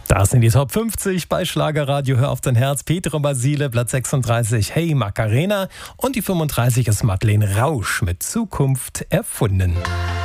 Das sind die Top 50 bei Schlagerradio. Hör auf dein Herz. Petro Basile, Platz 36. Hey Macarena. Und die 35 ist Madeleine Rausch mit Zukunft erfunden.